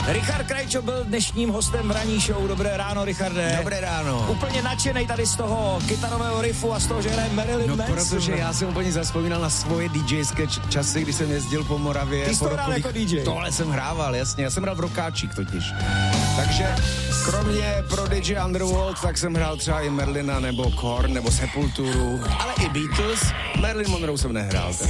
Richard Krajčo byl dnešním hostem v ranní show. Dobré ráno, Richarde. Dobré ráno. Úplně nadšenej tady z toho kytarového riffu a z toho, že hraje Marilyn Manson. Protože já jsem úplně zavzpomínal na svoje DJské časy, kdy jsem jezdil po Moravě. Ty jsi to hrál jako DJ? Tohle jsem hrával, jasně. Já jsem hrál v Rokáčích totiž. Takže kromě Prodigy Underworld, tak jsem hrál třeba i Merlina nebo Korn nebo Sepulturu, ale i Beatles. Marilyn Monroe jsem nehrál.